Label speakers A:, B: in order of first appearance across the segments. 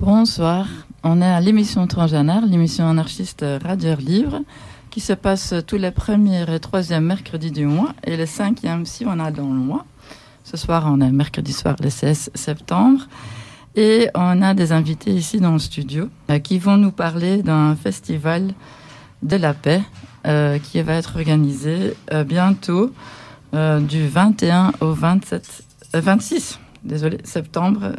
A: Bonsoir, on est à l'émission Transgenre, l'émission anarchiste Radio Libre, qui se passe tous les premiers et troisièmes mercredis du mois, et le cinquième si on a dans le mois. Ce soir, on est mercredi soir, le 16 septembre, et on a des invités ici dans le studio qui vont nous parler d'un festival de la paix qui va être organisé bientôt du 21 au 26 septembre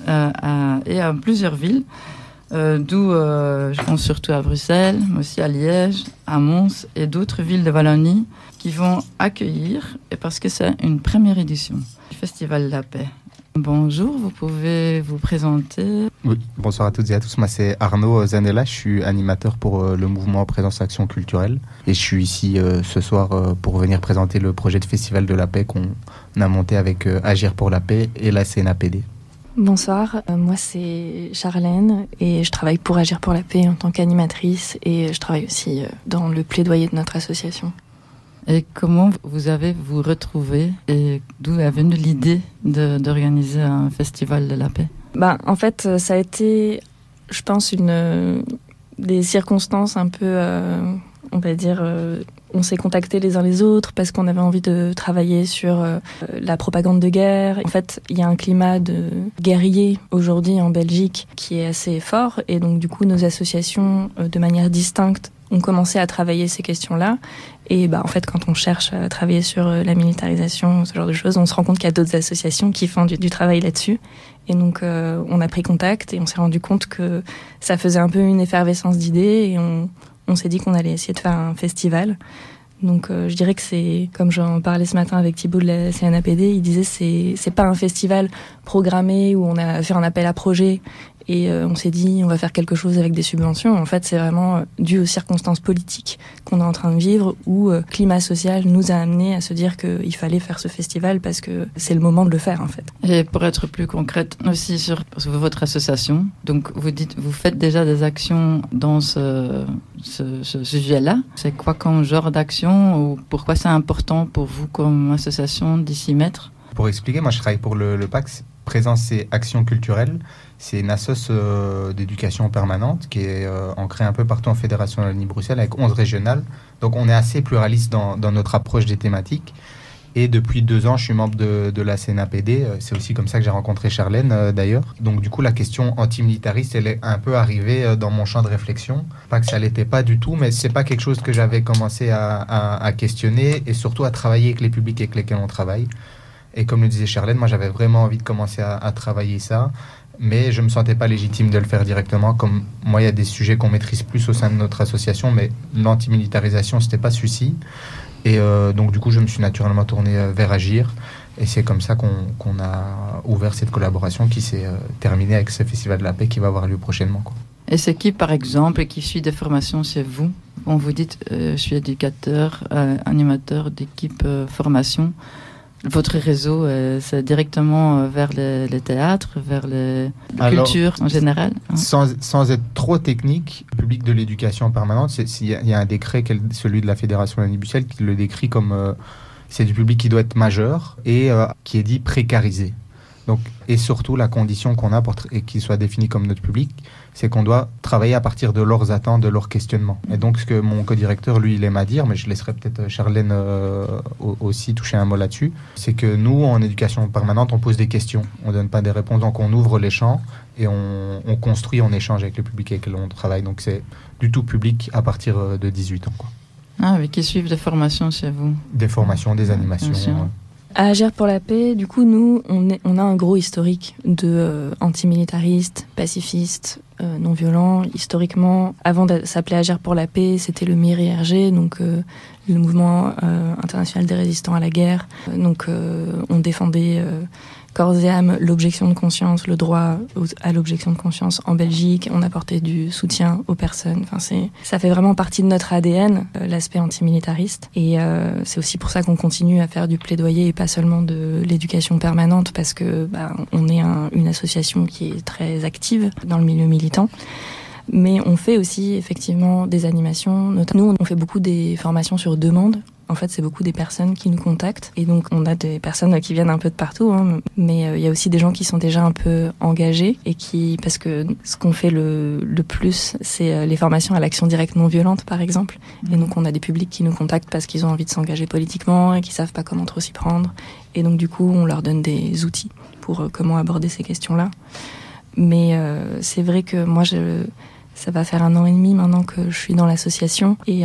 A: et à plusieurs villes, d'où je pense surtout à Bruxelles, mais aussi à Liège, à Mons et d'autres villes de Wallonie qui vont accueillir, et parce que c'est une première édition du Festival de la Paix. Bonjour, vous pouvez vous présenter?
B: Oui, bonsoir à toutes et à tous. Moi, c'est Arnaud Zanella. Je suis animateur pour le mouvement Présence Action Culturelle. Et je suis ici ce soir pour venir présenter le projet de Festival de la Paix qu'on a monté avec Agir pour la Paix et la CNAPD.
C: Bonsoir, moi c'est Charlène et je travaille pour Agir pour la Paix en tant qu'animatrice et je travaille aussi dans le plaidoyer de notre association.
A: Et comment vous avez vous retrouvé et d'où est venue l'idée d'organiser un festival de la paix?
C: En fait, ça a été, je pense, des circonstances un peu, on va dire, on s'est contactés les uns les autres parce qu'on avait envie de travailler sur la propagande de guerre. En fait, il y a un climat de guerrier aujourd'hui en Belgique qui est assez fort et donc du coup, nos associations, de manière distincte, ont commencé à travailler ces questions-là. Et en fait, quand on cherche à travailler sur la militarisation, ce genre de choses, on se rend compte qu'il y a d'autres associations qui font du travail là-dessus. Et donc, on a pris contact et on s'est rendu compte que ça faisait un peu une effervescence d'idées et on s'est dit qu'on allait essayer de faire un festival. Donc, je dirais que c'est, comme j'en parlais ce matin avec Thibaut de la CNAPD, il disait c'est pas un festival programmé où on a fait un appel à projet et on s'est dit on va faire quelque chose avec des subventions. En fait, c'est vraiment dû aux circonstances politiques qu'on est en train de vivre où le climat social nous a amené à se dire qu'il fallait faire ce festival parce que c'est le moment de le faire en fait.
A: Et pour être plus concrète aussi sur votre association, donc vous faites déjà des actions dans ce sujet-là. C'est quoi comme genre d'action ou pourquoi c'est important pour vous comme association d'y s'y mettre?
B: Pour expliquer, moi je travaille pour le PAX, Présence et Action Culturelle. C'est une assoce d'éducation permanente qui est ancrée un peu partout en Fédération Wallonie-Bruxelles avec 11 régionales. Donc on est assez pluraliste dans notre approche des thématiques. Et depuis 2 ans, je suis membre de la CNAPD. C'est aussi comme ça que j'ai rencontré Charlène, d'ailleurs. Donc du coup, la question antimilitariste, elle est un peu arrivée dans mon champ de réflexion. Pas que ça l'était pas du tout, mais c'est pas quelque chose que j'avais commencé à questionner et surtout à travailler avec les publics avec lesquels on travaille. Et comme le disait Charlène, moi j'avais vraiment envie de commencer à travailler ça. Mais je ne me sentais pas légitime de le faire directement. Comme moi, il y a des sujets qu'on maîtrise plus au sein de notre association, mais l'antimilitarisation, ce n'était pas celui-ci. Et donc, du coup, je me suis naturellement tourné vers Agir. Et c'est comme ça qu'on a ouvert cette collaboration qui s'est terminée avec ce Festival de la Paix qui va avoir lieu prochainement, quoi.
A: Et c'est qui, par exemple, qui suit des formations chez vous? On vous dit, je suis éducateur, animateur d'équipe formation. Votre réseau, c'est directement vers les théâtres, vers les cultures en général, hein?
B: Sans être trop technique, le public de l'éducation permanente, il y a un décret, celui de la Fédération Wallonie-Bruxelles, qui le décrit comme c'est du public qui doit être majeur et qui est dit précarisé. Donc, et surtout, la condition qu'on a et qu'il soit défini comme notre public, c'est qu'on doit travailler à partir de leurs attentes, de leurs questionnements. Et donc, ce que mon co-directeur, lui, il aime à dire, mais je laisserai peut-être Charlène aussi toucher un mot là-dessus, c'est que nous, en éducation permanente, on pose des questions. On ne donne pas des réponses, donc on ouvre les champs et on construit, on échange avec le public avec lequel on travaille. Donc, c'est du tout public à partir de 18 ans, quoi.
A: Ah oui, qui suivent des formations chez vous?
B: Des formations, des animations.
C: À Agir pour la Paix, du coup, nous, on a un gros historique de antimilitaristes, pacifistes, non-violents. Historiquement, avant de s'appeler Agir pour la Paix, c'était le MIRIRG, donc le mouvement international des résistants à la guerre. Donc, on défendait corps et âme l'objection de conscience, le droit à l'objection de conscience en Belgique. On apportait du soutien aux personnes. Enfin, ça fait vraiment partie de notre ADN, l'aspect antimilitariste. Et c'est aussi pour ça qu'on continue à faire du plaidoyer et pas seulement de l'éducation permanente, parce que on est une association qui est très active dans le milieu militant. Mais on fait aussi effectivement des animations. Nous, on fait beaucoup des formations sur demande. En fait, c'est beaucoup des personnes qui nous contactent. Et donc, on a des personnes qui viennent un peu de partout, hein, mais il y a aussi des gens qui sont déjà un peu engagés et qui, parce que ce qu'on fait le plus, c'est les formations à l'action directe non violente, par exemple. Et donc, on a des publics qui nous contactent parce qu'ils ont envie de s'engager politiquement et qui savent pas comment trop s'y prendre. Et donc, du coup, on leur donne des outils pour comment aborder ces questions-là. Mais c'est vrai que moi, ça va faire 1 an et demi maintenant que je suis dans l'association. Et